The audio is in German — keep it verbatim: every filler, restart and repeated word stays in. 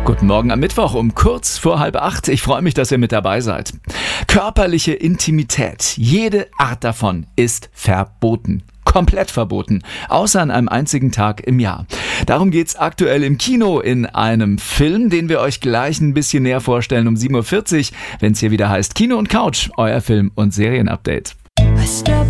Guten Morgen am Mittwoch um kurz vor halb acht. Ich freue mich, dass ihr mit dabei seid. Körperliche Intimität, jede Art davon ist verboten. Komplett verboten, außer an einem einzigen Tag im Jahr. Darum geht's aktuell im Kino in einem Film, den wir euch gleich ein bisschen näher vorstellen um sieben Uhr vierzig, wenn es hier wieder heißt Kino und Couch, euer Film- und Serienupdate.